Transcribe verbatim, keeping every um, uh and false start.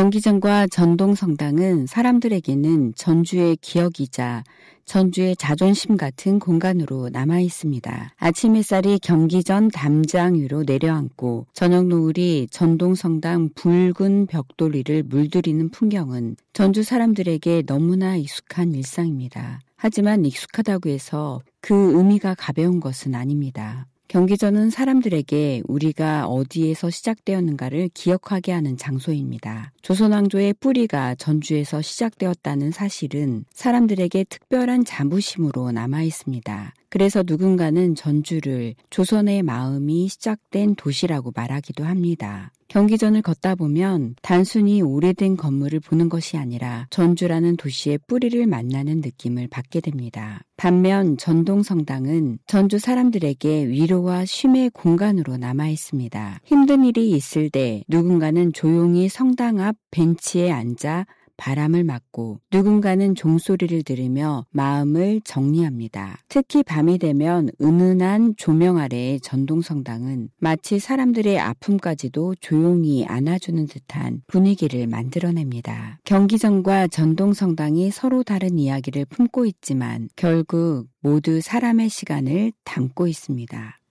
경기전과 전동성당은 사람들에게는 전주의 기억이자 전주의 자존심 같은 공간으로 남아 있습니다. 아침 햇살이 경기전 담장 위로 내려앉고 저녁 노을이 전동성당 붉은 벽돌리를 물들이는 풍경은 전주 사람들에게 너무나 익숙한 일상입니다. 하지만 익숙하다고 해서 그 의미가 가벼운 것은 아닙니다. 경기전은 사람들에게 우리가 어디에서 시작되었는가를 기억하게 하는 장소입니다. 조선왕조의 뿌리가 전주에서 시작되었다는 사실은 사람들에게 특별한 자부심으로 남아 있습니다. 그래서 누군가는 전주를 조선의 마음이 시작된 도시라고 말하기도 합니다. 경기전을 걷다 보면 단순히 오래된 건물을 보는 것이 아니라 전주라는 도시의 뿌리를 만나는 느낌을 받게 됩니다. 반면 전동성당은 전주 사람들에게 위로와 쉼의 공간으로 남아 있습니다. 힘든 일이 있을 때 누군가는 조용히 성당 앞 벤치에 앉아 바람을 맞고 누군가는 종소리를 들으며 마음을 정리합니다. 특히 밤이 되면 은은한 조명 아래의 전동성당은 마치 사람들의 아픔까지도 조용히 안아주는 듯한 분위기를 만들어냅니다. 경기전과 전동성당이 서로 다른 이야기를 품고 있지만 결국 모두 사람의 시간을 담고 있습니다.